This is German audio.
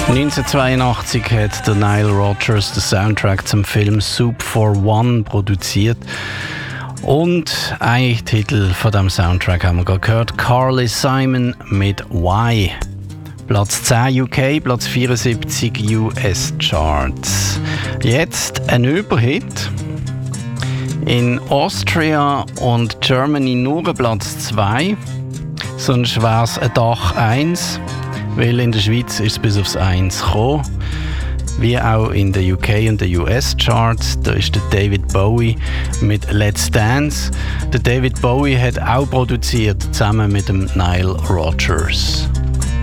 1982 hat der Nile Rodgers den Soundtrack zum Film Soup for One produziert. Und ein Titel von diesem Soundtrack haben wir gerade gehört: Carly Simon mit Why. Platz 10 UK, Platz 74 US Charts. Jetzt ein Überhit. In Austria und Germany nur Platz 2. Sonst wäre es ein Dach 1. Weil in der Schweiz ist es bis aufs 1 gekommen. Wie auch in den UK und den US Charts. Da ist der David Bowie mit Let's Dance. Der David Bowie hat auch produziert, zusammen mit dem Nile Rodgers.